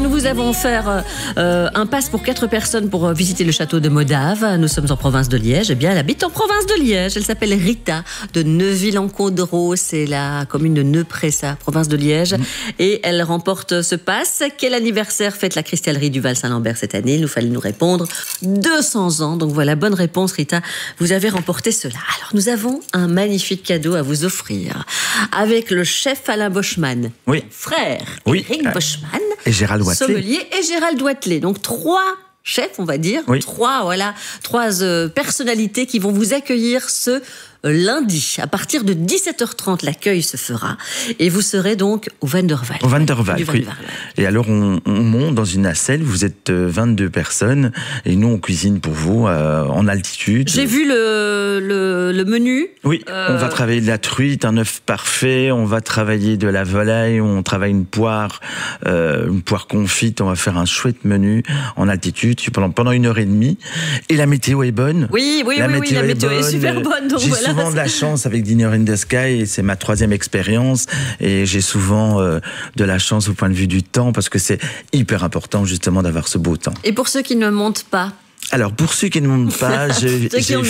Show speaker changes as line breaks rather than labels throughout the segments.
nous vous avons offert un pass pour 4 personnes pour visiter le château de Modave. Nous sommes en province de Liège. Eh bien, elle habite en province de Liège. Elle s'appelle Rita de Neuville-en-Condreau. C'est la commune de Neupressa, province de Liège. Et elle remporte ce pass. Quel anniversaire fête la cristallerie du Val-Saint-Lambert cette année? Il nous fallait nous répondre. 200 ans. Donc voilà, bonne réponse, Rita. Vous avez remporté cela. Alors, nous avons un magnifique cadeau à vous offrir. Avec le chef Alain Boschman.
Oui.
Frère.
Oui.
Éric Boschman.
Et Gérald Wathelet.
Sommelier et Gérald Wathelet. Donc 3 chefs, on va dire.
Oui.
3 personnalités qui vont vous accueillir ce lundi. À partir de 17h30, l'accueil se fera. Et vous serez donc au Van der Wal.
Au Van der Wal, oui.
Wal.
Et alors, on monte dans une nacelle. Vous êtes 22 personnes. Et nous, on cuisine pour vous en altitude.
J'ai vu le menu.
Oui, on va travailler de la truite, un œuf parfait. On va travailler de la volaille. On travaille une poire confite. On va faire un chouette menu en altitude pendant 1h30. Et la météo est bonne.
Oui, la météo est super bonne. Donc
j'ai souvent de la chance avec Dinner in the Sky, et c'est ma 3e expérience, et j'ai souvent de la chance au point de vue du temps, parce que c'est hyper important justement d'avoir ce beau temps. Et
pour ceux qui ne montent pas?
Alors, pour ceux qui ne montent pas, j'ai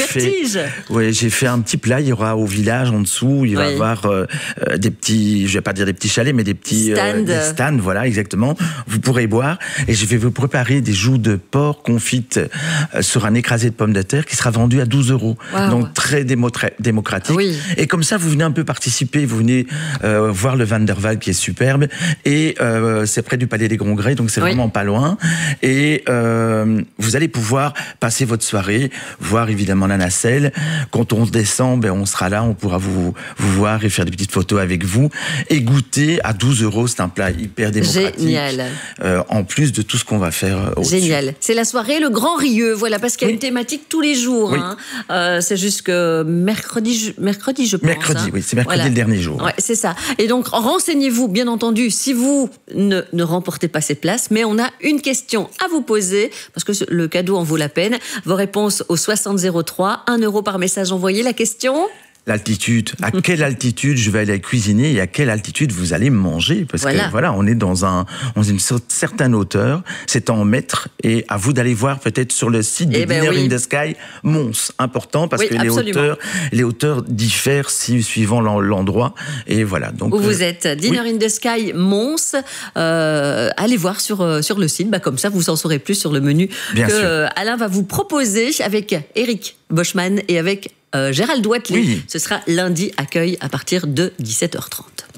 fait un petit plat. Il y aura au village en dessous, il va y avoir des petits, je vais pas dire des petits chalets, mais des petits stands, voilà, exactement. Vous pourrez boire. Et je vais vous préparer des joues de porc confites sur un écrasé de pommes de terre qui sera vendu à 12 €. Wow. Donc, très démocratique. Oui. Et comme ça, vous venez un peu participer, vous venez voir le Van der Wal qui est superbe. Et c'est près du Palais des Congrès, donc c'est vraiment pas loin. Et vous allez pouvoir passer votre soirée, voir évidemment la nacelle. Quand on descend, on sera là, on pourra vous voir et faire des petites photos avec vous et goûter à 12 €. C'est un plat hyper démocratique.
Génial.
En plus de tout ce qu'on va faire au-dessus.
Génial. C'est la soirée Le Grand Rieux, voilà, parce qu'il y a une thématique tous les jours. Oui. C'est jusque mercredi, je pense.
Mercredi, oui, c'est mercredi le dernier jour.
Ouais, c'est ça. Et donc, renseignez-vous, bien entendu, si vous ne remportez pas ces places, mais on a une question à vous poser, parce que le cadeau en vaut la peine. Vos réponses au 60 03, 1 € par message envoyé. La question ?
L'altitude. À quelle altitude je vais aller cuisiner et à quelle altitude vous allez manger? Parce que voilà, on est dans une certaine hauteur. C'est en mètres. Et à vous d'aller voir peut-être sur le site de Dinner in the Sky, Mons. Important parce que les hauteurs diffèrent suivant l'endroit. Et voilà. Donc,
où vous êtes. Dinner in the Sky, Mons. Allez voir sur le site. Comme ça, vous en saurez plus sur le menu Alain va vous proposer avec Éric Boschman et avec Gérald Wathelet. Oui. Ce sera lundi, accueil à partir de 17h30.